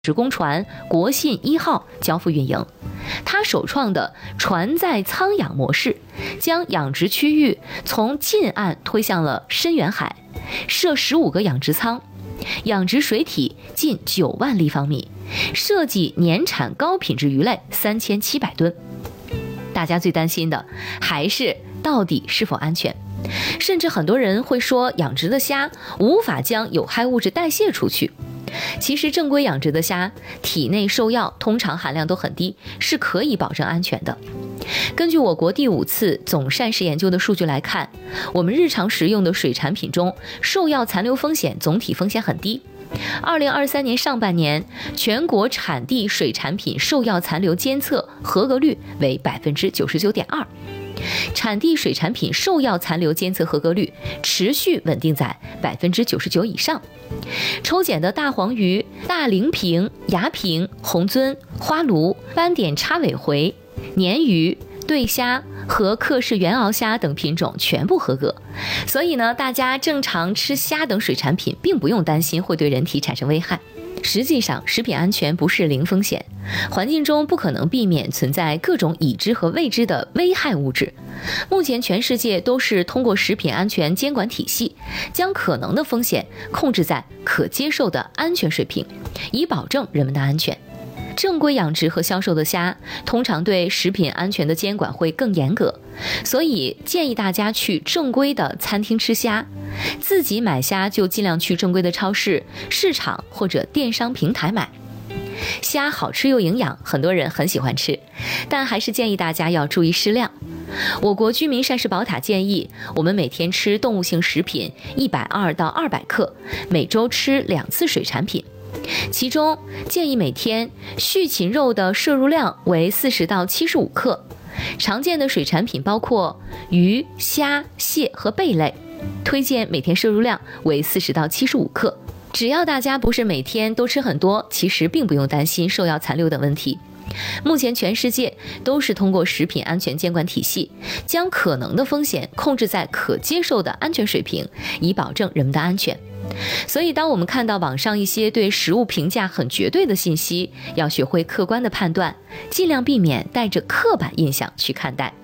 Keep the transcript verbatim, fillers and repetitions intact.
职工船国信一号交付运营。他首创的船载舱养模式，将养殖区域从近岸推向了深远海，设十五个养殖舱，养殖水体近九万立方米，设计年产高品质鱼类三千七百吨。大家最担心的还是到底是否安全，甚至很多人会说养殖的虾无法将有害物质代谢出去。其实正规养殖的虾体内兽药通常含量都很低，是可以保证安全的。根据我国第五次总膳食研究的数据来看，我们日常食用的水产品中兽药残留风险总体风险很低。二零二三年上半年，全国产地水产品兽药残留监测合格率为百分之九十九点二。产地水产品兽药残留监测合格率持续稳定在百分之九十九以上。抽检的大黄鱼、大鳞平、牙平、红鳟、花鲈、斑点叉尾回、鲶鱼、对虾和克氏原螯虾等品种全部合格，所以呢，大家正常吃虾等水产品，并不用担心会对人体产生危害。实际上，食品安全不是零风险，环境中不可能避免存在各种已知和未知的危害物质。目前全世界都是通过食品安全监管体系，将可能的风险控制在可接受的安全水平，以保证人们的安全。正规养殖和销售的虾通常对食品安全的监管会更严格，所以建议大家去正规的餐厅吃虾，自己买虾就尽量去正规的超市、市场或者电商平台买。虾好吃又营养，很多人很喜欢吃，但还是建议大家要注意适量。我国居民膳食宝塔建议，我们每天吃动物性食品一百二到二百克，每周吃两次水产品。其中建议每天畜禽肉的摄入量为四十到七十五克，常见的水产品包括鱼、虾、蟹和贝类，推荐每天摄入量为四十到七十五克。只要大家不是每天都吃很多，其实并不用担心兽药残留等问题。目前全世界都是通过食品安全监管体系，将可能的风险控制在可接受的安全水平，以保证人们的安全。所以当我们看到网上一些对食物评价很绝对的信息，要学会客观的判断，尽量避免带着刻板印象去看待。